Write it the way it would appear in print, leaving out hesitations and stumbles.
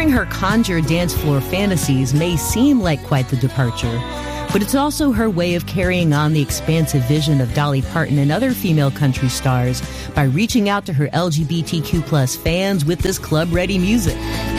Sharing her conjure dance floor fantasies may seem like quite the departure, but it's also her way of carrying on the expansive vision of Dolly Parton and other female country stars by reaching out to her LGBTQ plus fans with this club-ready music.